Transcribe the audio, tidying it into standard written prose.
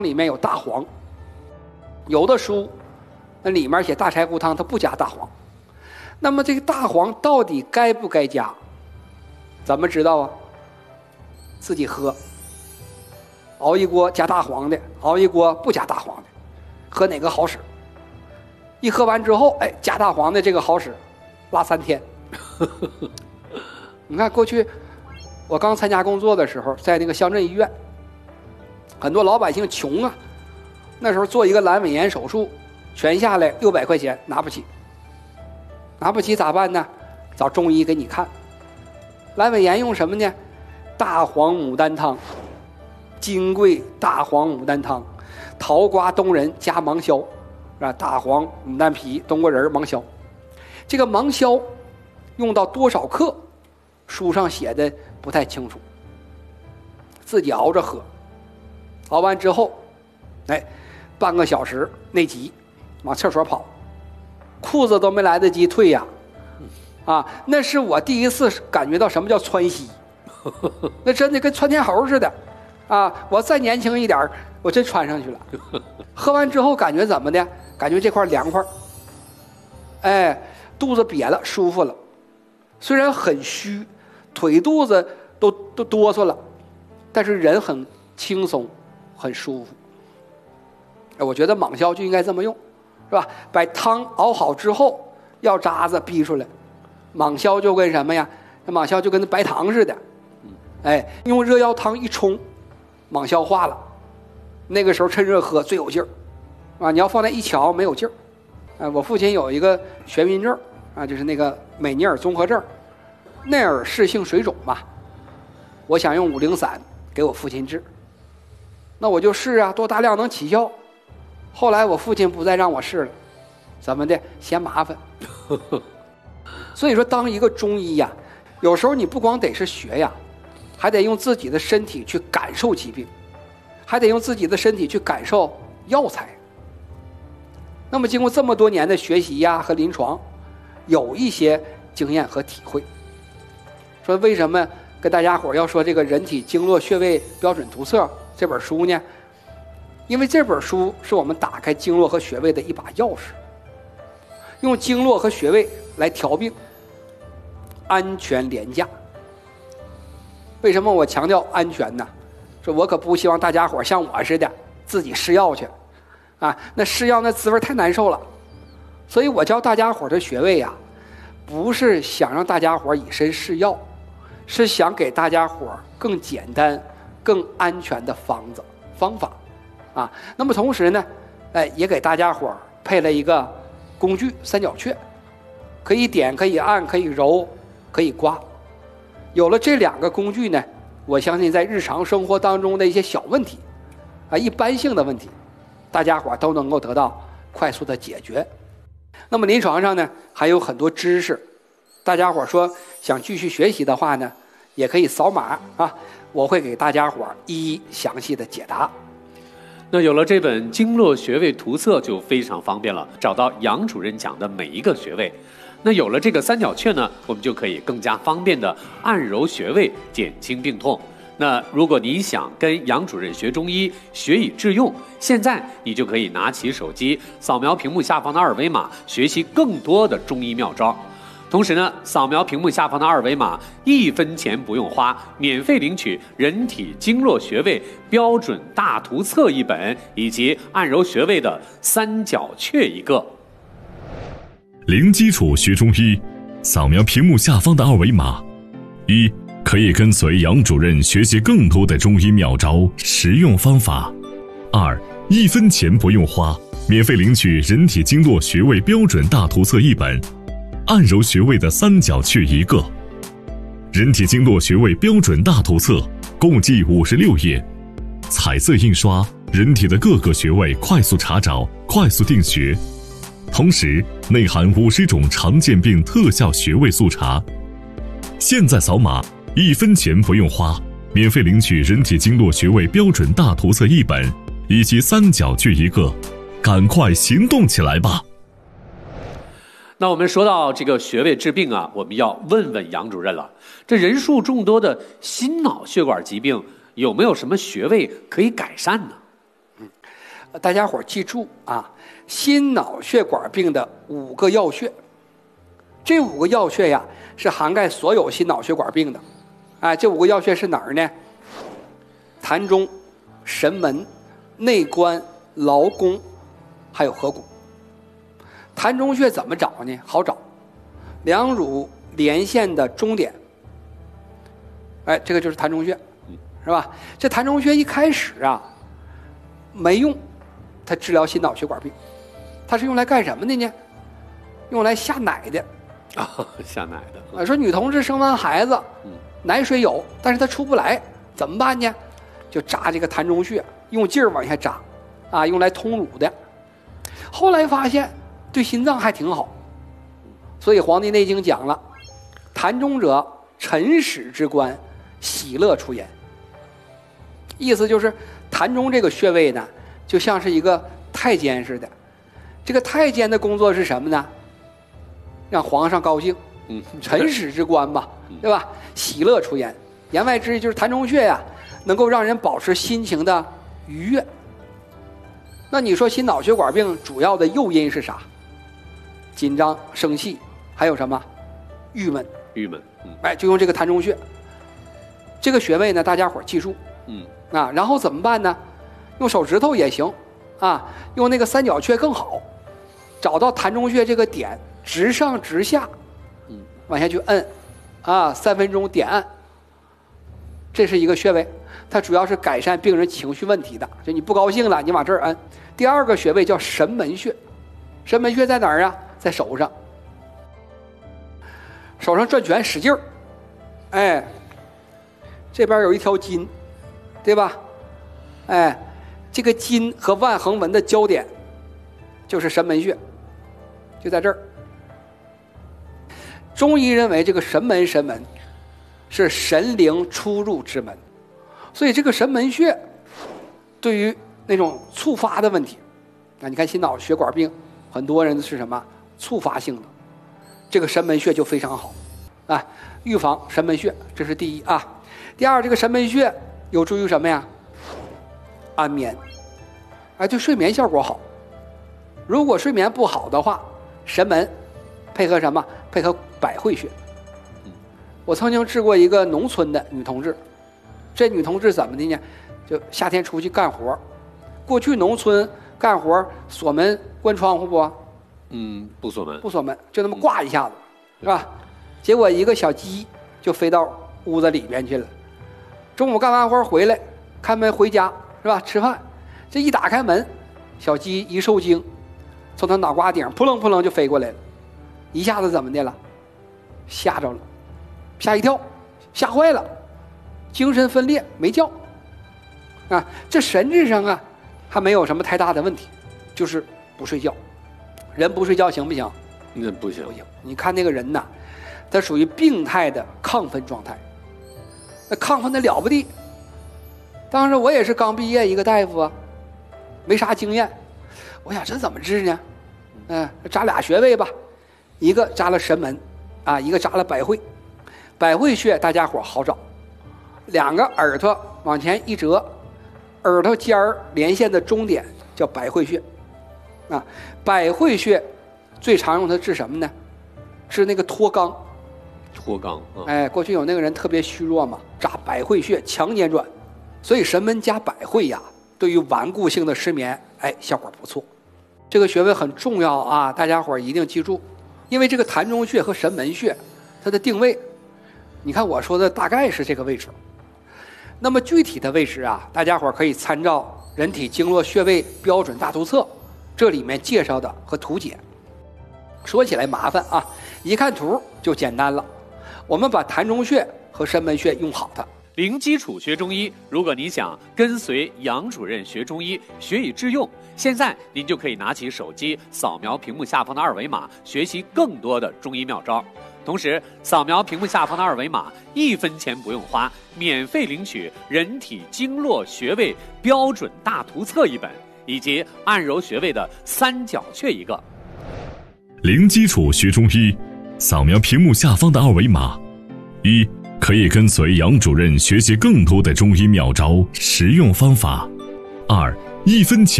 里面有大黄，有的书那里面写大柴胡汤，它不加大黄。那么这个大黄到底该不该加？怎么知道啊？自己喝，熬一锅加大黄的，熬一锅不加大黄的，喝哪个好使？一喝完之后，哎，加大黄的这个好使，拉3天。你看过去我刚参加工作的时候，在那个乡镇医院，很多老百姓穷啊，那时候做一个阑尾炎手术，全下来600块钱拿不起，拿不起咋办呢？找中医给你看。阑尾炎用什么呢？大黄牡丹汤，金匮大黄牡丹汤，桃瓜冬仁加芒硝，啊，大黄牡丹皮冬瓜仁芒硝。这个芒硝用到多少克，书上写的不太清楚，自己熬着喝。熬完之后，哎，半个小时内急，往厕所跑，裤子都没来得及退呀，啊，那是我第一次感觉到什么叫窜稀，那真的跟窜天猴似的，啊，我再年轻一点，我真穿上去了。喝完之后感觉怎么的？感觉这块凉快，哎，肚子瘪了，舒服了，虽然很虚，腿肚子都哆嗦了，但是人很轻松。很舒服，我觉得芒硝就应该这么用，是吧？把汤熬好之后，药渣子逼出来，芒硝就跟什么呀？那芒硝就跟那白糖似的，哎，用热药汤一冲，芒硝化了，那个时候趁热喝最有劲儿，啊！你要放在一瞧没有劲儿，我父亲有一个眩晕症啊，就是那个美尼尔综合症，内耳室性水肿嘛，我想用5苓散给我父亲治。那我就试啊，多大量能起效。后来我父亲不再让我试了，怎么的？嫌麻烦。所以说，当一个中医呀，有时候你不光得是学呀，还得用自己的身体去感受疾病，还得用自己的身体去感受药材。那么经过这么多年的学习呀和临床，有一些经验和体会。说为什么跟大家伙要说这个《人体经络穴位标准图册》这本书呢？因为这本书是我们打开经络和穴位的一把钥匙，用经络和穴位来调病，安全廉价。为什么我强调安全呢？说我可不希望大家伙像我似的自己试药去，啊，那试药那滋味太难受了。所以我教大家伙的穴位呀，不是想让大家伙以身试药，是想给大家伙更简单、更安全的方法，啊，那么同时呢，哎，也给大家伙配了一个工具三角雀，可以点，可以按，可以揉，可以刮。有了这2个工具呢，我相信在日常生活当中的一些小问题，啊，一般性的问题，大家伙都能够得到快速的解决。那么临床上呢，还有很多知识，大家伙说想继续学习的话呢，也可以扫码啊，我会给大家伙一一详细的解答。 那有了这本经络穴位图册就非常方便了，找到杨主任讲的每一个穴位。那有了这个三角雀呢，我们就可以更加方便的按揉穴位，减轻病痛。那如果你想跟杨主任学中医，学以致用，现在你就可以拿起手机，扫描屏幕下方的2维码，学习更多的中医妙招。同时呢，扫描屏幕下方的2维码，1分钱不用花，免费领取《人体经络穴位标准大图册》1本，以及按揉穴位的三角雀1个。 零基础学中医，扫描屏幕下方的2维码，1可以跟随杨主任学习更多的中医妙招、实用方法；2 1分钱不用花，免费领取《人体经络穴位标准大图册》1本。按揉穴位的三角雀1个，人体经络穴位标准大图册共计56页，彩色印刷，人体的各个穴位快速查找，快速定穴，同时内含50种常见病特效穴位速查。现在扫码，1分钱不用花，免费领取人体经络穴位标准大图册1本，以及三角雀1个，赶快行动起来吧！ 那我们说到这个穴位治病啊，我们要问问杨主任了。这人数众多的心脑血管疾病，有没有什么穴位可以改善呢？ 大家伙记住啊，心脑血管病的5个要穴，这5个要穴呀是涵盖所有心脑血管病的。这5个要穴是哪儿呢？膻中、神门、内关、劳宫，还有合谷。膻中穴怎么找呢？好找，两乳连线的中点，这个就是膻中穴，是吧？这膻中穴一开始啊没用，它治疗心脑血管病，它是用来干什么的呢？用来下奶的。 下奶的。 说女同志生完孩子，奶水有，但是她出不来，怎么办呢？就扎这个膻中穴，用劲儿往下扎，用来通乳的。后来发现对心脏还挺好，所以《黄帝内经》讲了，膻中者，辰始之官，喜乐出焉。意思就是膻中这个穴位呢，就像是一个太监似的。这个太监的工作是什么呢？让皇上高兴，辰始之官嘛，对吧？喜乐出焉，言外之意就是膻中穴呀，能够让人保持心情的愉悦。那你说心脑血管病主要的诱因是啥？紧张、生气，还有什么？郁闷。就用这个膻中穴。这个穴位呢，大家伙记住。然后怎么办呢？用手指头也行，用那个三角穴更好。找到膻中穴这个点，直上直下，往下去摁，3分钟点按。这是一个穴位，它主要是改善病人情绪问题的。就你不高兴了，你往这儿摁。第2个穴位叫神门穴，神门穴在哪儿啊？在手上，手上转拳使劲儿，这边有一条筋，对吧？这个筋和腕横纹的交点就是神门穴，就在这儿。中医认为这个神门是神灵出入之门，所以这个神门穴对于那种触发的问题，你看心脑血管病很多人是什么触发性的，这个神门穴就非常好预防神门穴，这是第一啊。第2，这个神门穴有助于什么呀？安眠，对睡眠效果好。如果睡眠不好的话，神门配合什么？配合百会穴。我曾经治过一个农村的女同志，这女同志怎么的呢？就夏天出去干活，过去农村干活锁门关窗户不？ 不锁门， 不锁门，就那么挂一下子，是吧？结果一个小鸡就飞到屋子里边去了。中午干完活回来，开门回家，是吧？吃饭，这一打开门，小鸡一受惊，从他脑瓜顶扑棱扑棱就飞过来了，一下子怎么的了？吓着了，吓一跳，吓坏了，精神分裂，没觉。这神智上还没有什么太大的问题，就是不睡觉。人不睡觉行不行？ 那不行。 你看那个人呐，他属于病态的亢奋状态，那亢奋的了不地。当时我也是刚毕业一个大夫没啥经验，我想这怎么治呢？扎俩穴位吧，一个扎了神门一个扎了百会。百会穴大家伙好找，2个耳朵往前一折，耳朵尖儿连线的中点叫百会穴。百会穴最常用它治什么呢？治那个脱肛。 脱肛过去有那个人特别虚弱嘛，扎百会穴强捻转，所以神门加百会呀，对于顽固性的失眠，效果不错。这个穴位很重要大家伙一定记住，因为这个膻中穴和神门穴，它的定位，你看我说的大概是这个位置。那么具体的位置大家伙可以参照《人体经络穴位标准大图册》。这里面介绍的和图解，说起来麻烦一看图就简单了。我们把膻中穴和神门穴用好它。 零基础学中医，如果你想跟随杨主任学中医，学以致用，现在您就可以拿起手机，扫描屏幕下方的2维码，学习更多的中医妙招。同时，扫描屏幕下方的2维码，1分钱不用花，免费领取《人体经络穴位标准大图册》1本。以及按揉穴位的三角穴1个。 零基础学中医，扫描屏幕下方的2维码。1. 可以跟随杨主任学习更多的中医妙招、实用方法。2. 1分钱